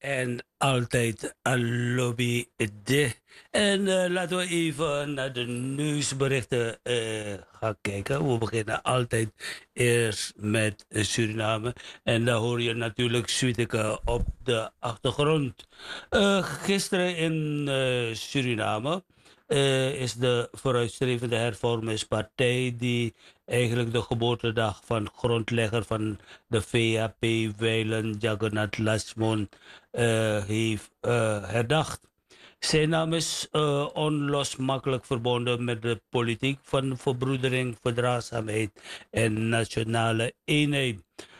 En altijd een lobby de. En laten we even naar de nieuwsberichten gaan kijken. We beginnen altijd eerst met Suriname. En daar hoor je natuurlijk Suiteke op de achtergrond. Gisteren in Suriname is de vooruitstrevende hervormingspartij die eigenlijk de geboortedag van grondlegger van de VAP, Weilen Jagannath Lasmon, heeft herdacht. Zijn naam is onlosmakelijk verbonden met de politiek van verbroedering, verdraagzaamheid en nationale eenheid.